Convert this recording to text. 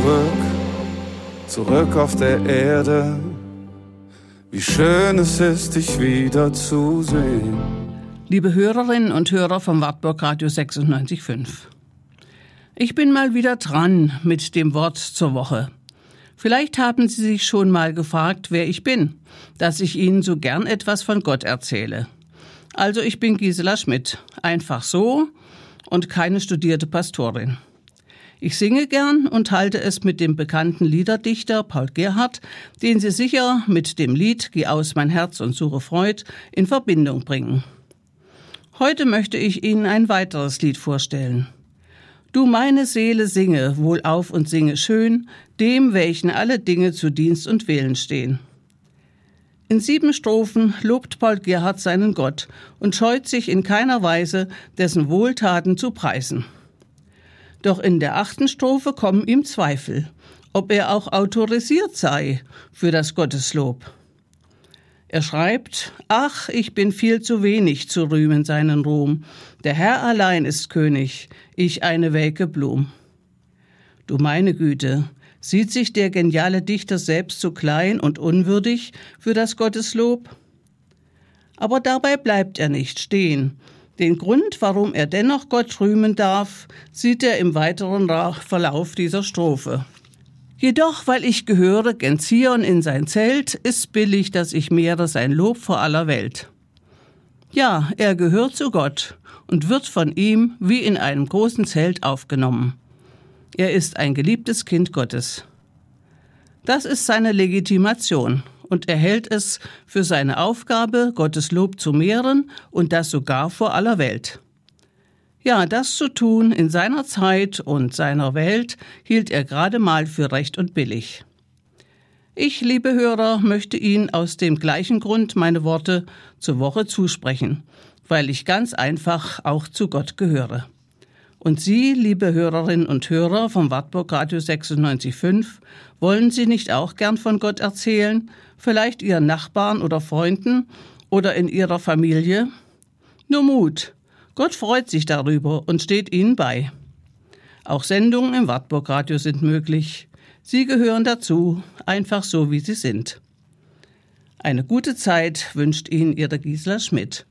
zurück auf der Erde. Wie schön es ist, dich wiederzusehen. Liebe Hörerinnen und Hörer vom Wartburg Radio 96.5. Ich bin mal wieder dran mit dem Wort zur Woche. Vielleicht haben Sie sich schon mal gefragt, wer ich bin, dass ich Ihnen so gern etwas von Gott erzähle. Also ich bin Gisela Schmidt, einfach so und keine studierte Pastorin. Ich singe gern und halte es mit dem bekannten Liederdichter Paul Gerhardt, den Sie sicher mit dem Lied Geh aus mein Herz und suche Freud in Verbindung bringen. Heute möchte ich Ihnen ein weiteres Lied vorstellen. Du meine Seele singe, wohlauf und singe schön, dem, welchen alle Dinge zu Dienst und Willen stehen. In 7 Strophen lobt Paul Gerhardt seinen Gott und scheut sich in keiner Weise, dessen Wohltaten zu preisen. Doch in der 8. Strophe kommen ihm Zweifel, ob er auch autorisiert sei für das Gotteslob. Er schreibt, ach, ich bin viel zu wenig zu rühmen seinen Ruhm. Der Herr allein ist König, ich eine welke Blum. Du meine Güte, sieht sich der geniale Dichter selbst so klein und unwürdig für das Gotteslob? Aber dabei bleibt er nicht stehen. Den Grund, warum er dennoch Gott rühmen darf, sieht er im weiteren Verlauf dieser Strophe. Jedoch, weil ich gehöre gen Zion in sein Zelt, ist billig, dass ich mehre sein Lob vor aller Welt. Ja, er gehört zu Gott und wird von ihm wie in einem großen Zelt aufgenommen. Er ist ein geliebtes Kind Gottes. Das ist seine Legitimation und er hält es für seine Aufgabe, Gottes Lob zu mehren und das sogar vor aller Welt. Ja, das zu tun in seiner Zeit und seiner Welt hielt er gerade mal für recht und billig. Ich, liebe Hörer, möchte Ihnen aus dem gleichen Grund meine Worte zur Woche zusprechen, weil ich ganz einfach auch zu Gott gehöre. Und Sie, liebe Hörerinnen und Hörer vom Wartburg Radio 96.5, wollen Sie nicht auch gern von Gott erzählen, vielleicht Ihren Nachbarn oder Freunden oder in Ihrer Familie? Nur Mut! Gott freut sich darüber und steht Ihnen bei. Auch Sendungen im Wartburg Radio sind möglich. Sie gehören dazu, einfach so wie Sie sind. Eine gute Zeit wünscht Ihnen Ihre Gisela Schmidt.